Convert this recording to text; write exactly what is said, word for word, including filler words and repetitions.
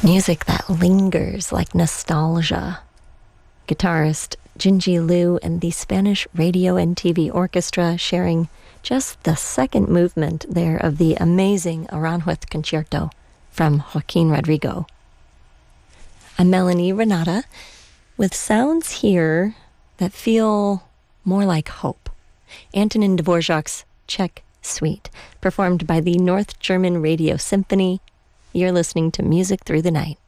Music that lingers like nostalgia. Guitarist Jinji Liu and the Spanish Radio and T V Orchestra sharing just the second movement there of the amazing Aranjuez Concerto from Joaquin Rodrigo. I'm Melanie Renata with sounds here that feel more like hope. Antonin Dvorak's Czech Suite, performed by the North German Radio Symphony. You're listening to Music Through the Night.